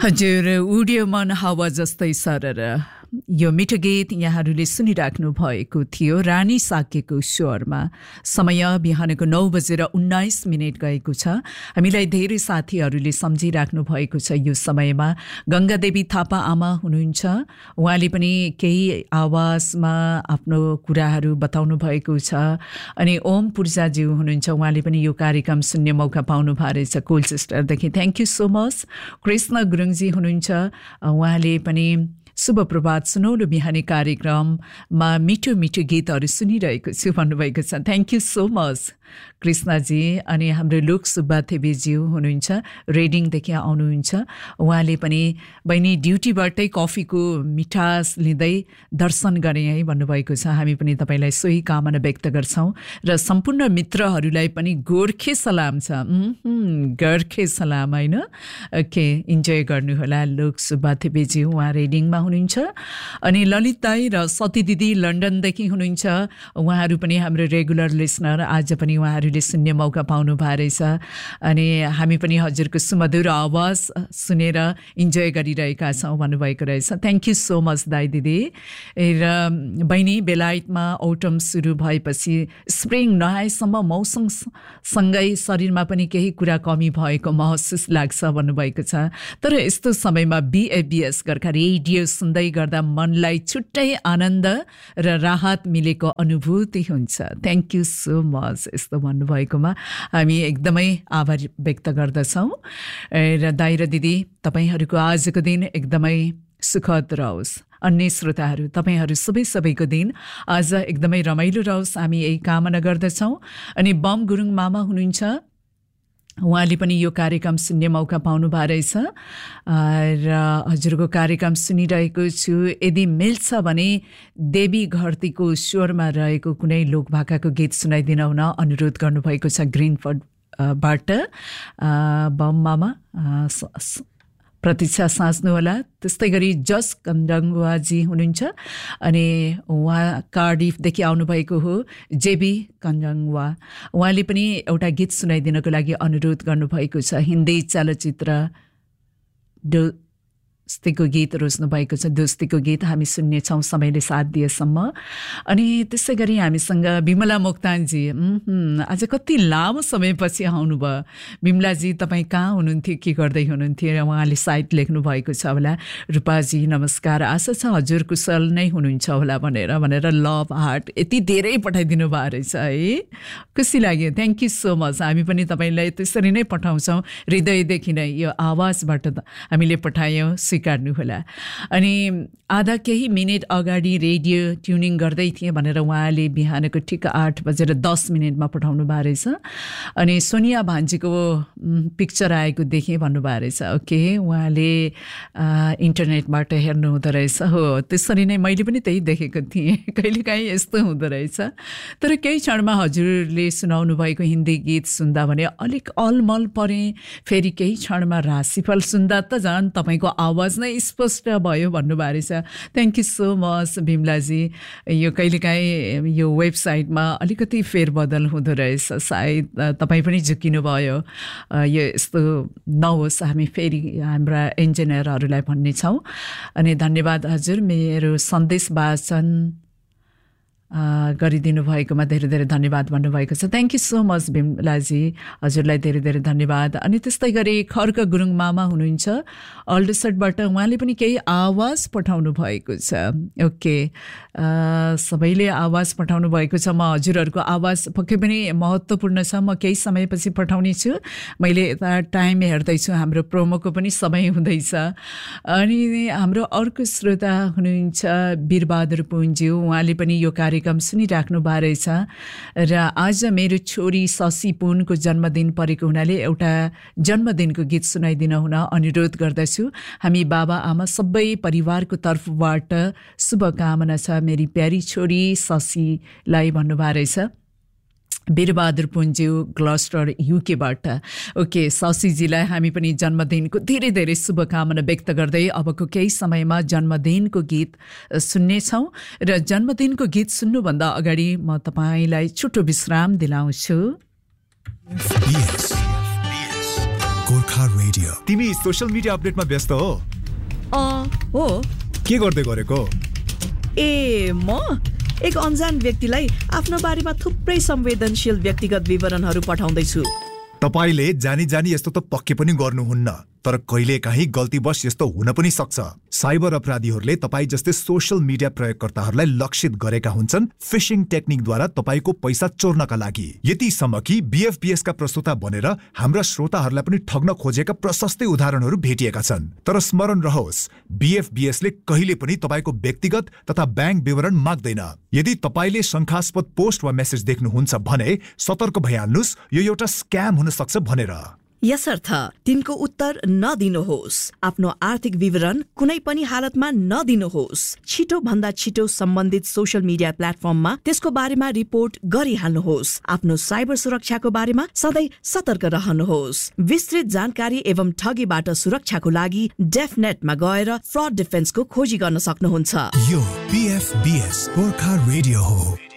हजुर उड्यमान हावा जस्तै सरर यो मिठो गीत यहाँहरूले सुनिराख्नु भएको थियो रानी साकेको स्वरमा। समय बिहानको 9:19 गएको छ। हामीलाई धेरै साथीहरूले सम्झिराख्नु भएको छ। यो समयमा गंगादेवी थापा आमा हुनुहुन्छ, उहाँले पनि केही आवाजमा आफ्नो कुराहरू बताउनु भएको छ। अनि ओम पूर्जाज्यू हुनुहुन्छ, उहाँले पनि यो कार्यक्रम सुन्ने मौका पाउनु भएको रहेछ कोलचेस्टरदेखि। Thank you so much. Krishna गुरुङजी हुनुहुन्छ, उहाँले पनि शुभ प्रभात सुनौलो बिहानी कार्यक्रममा मिठो मिठो गीतहरू सुनिरहेको छु भन्नुभएको छ। Thank you so much Krishnaji. अनि हाम्रो लोक सुब्बा थेबेज्यू हुनुहुन्छ, रेडिङदेखि आउनुहुन्छ, उहाँले पनि बहिनी ड्युटीबाटै कफीको मिठास लिँदै दर्शन गरेँ है भन्नुभएको छ। हामी पनि तपाईँलाई सोही कामना व्यक्त गर्छौँ र सम्पूर्ण मित्रहरूलाई पनि गोर्खे सलाम छ। गोर्खे सलाम होइन, ओके, इन्जोय गर्नुहोला। लोक सुब्बा थेबेज्यू उहाँ रेडिङमा हुनुहुन्छ। अनि ललित दाई र सती दिदी लन्डनदेखि हुनुहुन्छ, उहाँहरू पनि हाम्रो रेगुलर लिसनर। आज पनि उहाँहरूले सुन्ने मौका पाउनु भएको रहेछ। अनि हामी पनि हजुरको सुमधुर आवाज सुनेर इन्जोय गरिरहेका छौँ भन्नुभएको रहेछ। थ्याङ्क यू सो मच दाई दिदी। र बहिनी बेलायतमा औटम सुरु भएपछि स्प्रिङ नआएसम्म मौसमसँगै शरीरमा पनि केही कुरा कमी भएको महसुस लाग्छ भन्नुभएको छ। तर यस्तो समयमा BABS गोर्खा रेडियो सुन्दै गर्दा मनलाई छुट्टै आनन्द र राहत मिलेको अनुभूति हुन्छ। Thank you so much. यस्तो भन्नुभएकोमा हामी एकदमै आभार व्यक्त गर्दछौँ। र दाइ र दिदी, तपाईँहरूको आजको दिन एकदमै सुखद रहोस्। अन्य श्रोताहरू, तपाईँहरू सबैको दिन आज एकदमै रमाइलो रहोस्, हामी यही कामना गर्दछौँ। अनि बम गुरुङ मामा हुनुहुन्छ, उहाँले पनि यो कार्यक्रम सुन्ने मौका पाउनु भएको रहेछ र हजुरको कार्यक्रम सुनिरहेको छु। यदि मिल्छ भने देवी घरतीको स्वरमा रहेको कुनै लोकभाकाको गीत सुनाइदिन हुन अनुरोध गर्नुभएको छ ग्रिनफोर्डबाट बम मामा। प्रतीक्षा साँच्नुहोला। त्यस्तै गरी जस कन्डङ्वाजी हुनुहुन्छ, अनि उहाँ कार्डिफदेखि आउनुभएको हो, JB कन्डङ्वा। उहाँले पनि एउटा गीत सुनाइदिनको लागि अनुरोध गर्नुभएको छ। हिन्दी चलचित्र दोस्तीको गीत रोज्नु भएको छ। दोस्तीको गीत हामी सुन्नेछौँ समयले साथ दिएसम्म। अनि त्यसै गरी हामीसँग विमला मोक्तानजी, आज कति लामो समयपछि आउनुभयो। विमलाजी, तपाईँ कहाँ हुनुहुन्थ्यो, के गर्दै हुनुहुन्थ्यो? र उहाँले साइट लेख्नु भएको छ होला, रूपाजी नमस्कार, आशा छ हजुर कुशल नै हुनुहुन्छ होला भनेर लभ हार्ट यति धेरै पठाइदिनु भएको रहेछ है। खुसी लाग्यो, थ्याङ्क यू सो मच। हामी पनि तपाईँलाई त्यसरी नै पठाउँछौँ, हृदयदेखि नै यो आवाजबाट हामीले पठायौँ, स्वीकार्नुहोला। अनि आधा केही मिनट अगाडि रेडियो ट्युनिङ गर्दै थिएँ भनेर उहाँले बिहानको ठिक 8:10 पठाउनु भएको रहेछ। अनि सोनिया भान्जीको पिक्चर आएको देखेँ भन्नुभएको रहेछ। ओके, उहाँले इन्टरनेटबाट हेर्नु हुँदो रहेछ। हो, त्यसरी नै मैले पनि त्यही देखेको थिएँ। कहिलेकाहीँ यस्तो हुँदो रहेछ। तर केही क्षणमा हजुरले सुनाउनु भएको हिन्दी गीत सुन्दा भने अलिक अलमल परेँ। फेरि केही क्षणमा राशिफल सुन्दा त झन् तपाईँको आवाज नै स्पष्ट भयो भन्नुभएको रहेछ। Thank you so much विमलाजी। यो कहिलेकाहीँ यो वेबसाइटमा अलिकति फेरबदल हुँदो रहेछ, सायद तपाईँ पनि झुकिनुभयो। यो यस्तो नहोस्, हामी फेरि हाम्रा इन्जिनियरहरूलाई भन्ने छौँ। अनि धन्यवाद हजुर, मेरो सन्देश वाचन गरिदिनु भएकोमा धेरै धेरै धन्यवाद भन्नुभएको छ। थ्याङ्क यू सो मच बिमलाजी, हजुरलाई धेरै धेरै धन्यवाद। अनि त्यस्तै गरी खर्क गुरुङ मामा हुनुहुन्छ अल्डसटबाट, उहाँले पनि केही आवाज पठाउनु भएको छ। ओके, सबैले आवाज पठाउनु भएको छ। म हजुरहरूको आवाज पक्कै पनि महत्त्वपूर्ण छ, म केही समयपछि पठाउने छु। मैले यता टाइम हेर्दैछु, हाम्रो प्रोमोको पनि समय हुँदैछ। अनि हाम्रो अर्को श्रोता हुनुहुन्छ वीरबहादुर पुन्ज्यू, उहाँले पनि यो कार्यक्रम सुनिराख्नु भएको रहेछ। र आज मेरो छोरी शशी पुनको जन्मदिन परेको हुनाले एउटा जन्मदिनको गीत सुनाइदिन हुन अनुरोध गर्दछु। हामी बाबा आमा सबै परिवारको तर्फबाट शुभकामना छ मेरी प्यारी छोरी शशीलाई भन्नुभएको रहेछ। वीरबहादुर पुन्ज्यू ग्लस्टर युकेबाट। ओके, शशीजीलाई हामी पनि जन्मदिनको धेरै धेरै शुभकामना व्यक्त गर्दै अबको केही समयमा जन्मदिनको गीत सुन्नेछौँ। र जन्मदिनको गीत सुन्नुभन्दा अगाडि म तपाईँलाई छोटो विश्राम दिलाउँछु। गोर्खा रेडियो। तिमी सोशल मिडिया अपडेटमा व्यस्त हो? हो। के गर्दै गरेको? म एक अनजान व्यक्तिलाई आफ्नो बारेमा थुप्रै संवेदनशील व्यक्तिगत विवरणहरू पठाउँदैछु। तपाईले जानी यस्तो त पक्कै पनि गर्नुहुन्न, तर कहिलेकाहीँ गल्तीवश यस्तो हुन पनि सक्छ। साइबर अपराधीहरूले तपाई जस्तै सोशल मिडिया प्रयोगकर्ताहरूलाई लक्षित गरेका हुन्छन् फिशिङ टेक्निकद्वारा तपाईको पैसा चोर्नका लागि। यतिसम्म कि BFBS का प्रस्तुता बनेर हाम्रा श्रोताहरूलाई पनि ठग्न खोजेका प्रशस्तै उदाहरणहरू भेटिएका छन्। तर स्मरण रहोस्, BFBS ले कहिले पनि तपाईको व्यक्तिगत तथा ब्याङ्क विवरण माग्दैन। यदि तपाईले शंकास्पद पोस्ट वा मेसेज देख्नुहुन्छ भने सतर्क भइहाल्नुस्, यो एउटा स्क्याम हुन सक्छ भनेर। यसर्थ तिनको उत्तर नदिनुहोस्। आफ्नो आर्थिक विवरण कुनै पनि हालतमा नदिनुहोस्। छिटो भन्दा छिटो सम्बन्धित सोशल मिडिया प्लेटफर्ममा त्यसको बारेमा रिपोर्ट गरिहाल्नुहोस्। आफ्नो साइबर सुरक्षाको बारेमा सधैँ सतर्क रहनुहोस्। विस्तृत जानकारी एवं ठगीबाट सुरक्षाको लागि डेफनेटमा गएर फ्रड डिफेन्सको खोजी गर्न सक्नुहुन्छ। यो BFBS गोर्खा रेडियो हो।